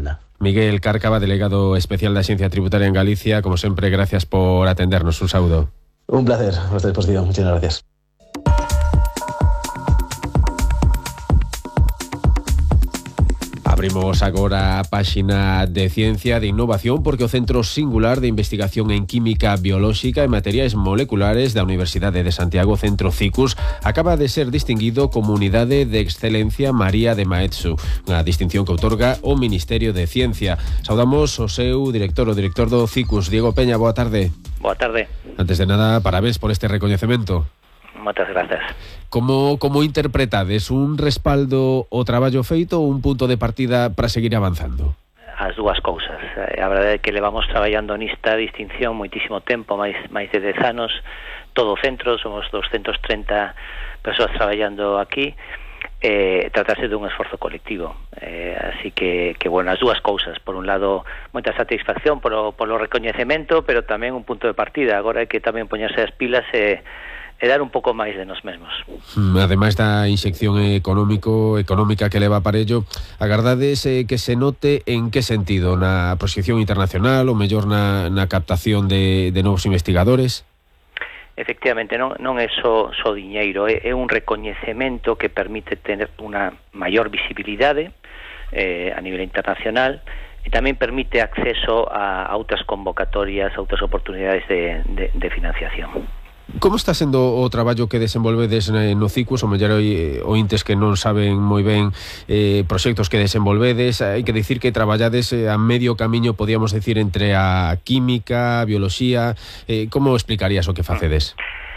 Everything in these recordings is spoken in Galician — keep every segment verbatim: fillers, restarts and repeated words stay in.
Hacienda. Miguel Cárcava, delegado especial da Axencia Tributaria en Galicia, como sempre, gracias por atendernos. Un saúdo. Un placer, a vuestra disposición. Muchas gracias. Abrimos agora a páxina de Ciencia de Innovación porque o Centro Singular de Investigación en Química Biolóxica e Materiais Moleculares da Universidade de Santiago, Centro CICUS, acaba de ser distinguido como Unidade de Excelencia María de Maeztu, unha distinción que outorga o Ministerio de Ciencia. Saudamos o seu director, o director do CICUS, Diego Peña. Boa tarde. Boa tarde. Antes de nada, parabéns por este recoñecemento. Moitas grazas. Como, como interpretades un respaldo ao traballo feito ou un punto de partida para seguir avanzando? As dúas cousas. A verdade é que levamos traballando nesta distinción moitísimo tempo, máis máis de dez anos, todo o centro, somos doscientas trinta persoas traballando aquí, eh, tratarse dun esforzo colectivo. Eh, así que, que, bueno, as dúas cousas. Por un lado, moita satisfacción polo, polo recoñecemento, pero tamén un punto de partida. Agora hai que tamén poñerse as pilas e e dar un pouco máis de nos mesmos. Ademais da inxección económico económica que leva para ello, agardades eh, que se note en que sentido? Na proxección internacional ou mellor na, na captación de, de novos investigadores? Efectivamente, non, non é só, só diñeiro, é, é un recoñecemento que permite tener unha maior visibilidade eh, a nivel internacional e tamén permite acceso a outras convocatorias, a outras oportunidades de, de, de financiación. Como está sendo o traballo que desenvolvedes no CICUS? O mellor ointes que non saben moi ben eh, proxectos que desenvolvedes. Hai que dicir que traballades a medio camiño, podíamos decir, entre a química, a bioloxía. Eh, como explicarías o que facedes?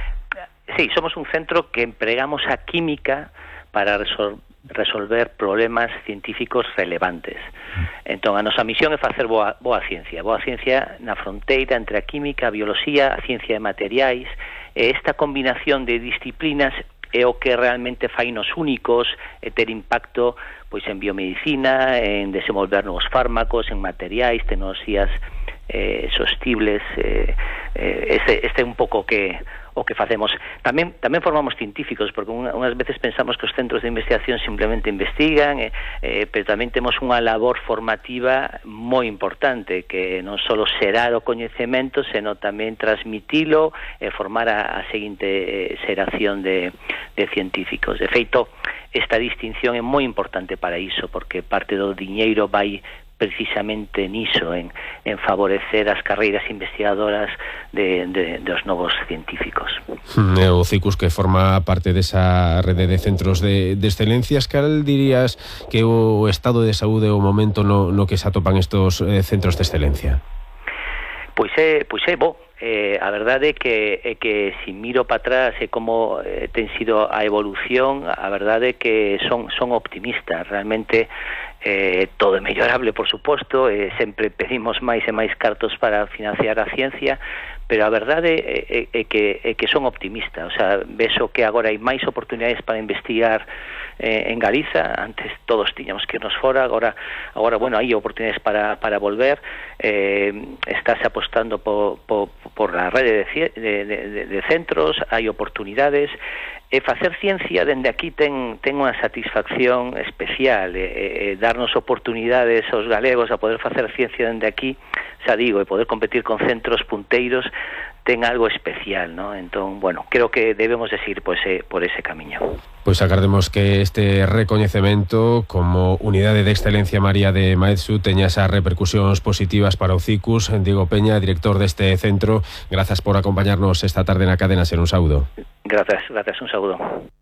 Sí, somos un centro que empregamos a química para resolver resolver problemas científicos relevantes. Entón, a nosa misión é facer boa, boa ciencia, boa ciencia na fronteira entre a química, a bioloxía, a ciencia de materiais, e esta combinación de disciplinas é o que realmente fainos únicos e ter impacto pois en biomedicina, en desenvolver novos fármacos, en materiais, tecnoloxías eh, sostibles, eh, eh, este, este é un pouco que o que facemos. Tamén tamén formamos científicos, porque unha, unhas veces pensamos que os centros de investigación simplemente investigan, eh, eh, pero tamén temos unha labor formativa moi importante, que non só xerar o coñecemento, senón tamén transmitilo e formar a, a seguinte eh, xeración de, de científicos. De feito, esta distinción é moi importante para iso, porque parte do diñeiro vai precisamente niso, en, en favorecer as carreiras investigadoras de, de, dos novos científicos. É o CICUS que forma parte desa rede de centros de, de excelencias. Cal dirías que o estado de saúde o momento no, no que se atopan estos eh, centros de excelencia? Pois é, pois é bo. Eh, a verdade é que, é que se miro para atrás e como eh, ten sido a evolución, a verdade é que son, son optimistas. Realmente eh, todo é mellorable, por suposto, eh, sempre pedimos máis e máis cartos para financiar a ciencia, pero a verdade é, é, é, que, é que son optimistas. O sea, vexo que agora hai máis oportunidades para investigar eh, en Galiza. Antes todos tiñamos que irnos fora, agora, agora bueno, hai oportunidades para, para volver. Eh, estáse apostando por, por, por a rede de, de, de, de centros, hai oportunidades. E facer ciencia dende aquí ten, ten unha satisfacción especial, e, e darnos oportunidades aos galegos a poder facer ciencia dende aquí, xa digo, e poder competir con centros punteiros ten algo especial, ¿no? Entón, bueno, creo que debemos de seguir por ese, por ese camiño. Pois agardemos que este recoñecemento como Unidade de Excelencia María de Maeztu teña esas repercusións positivas para o CICUS. Diego Peña, director deste centro, grazas por acompañarnos esta tarde na cadena Ser. Un saúdo. Gracias, gracias, un saúdo.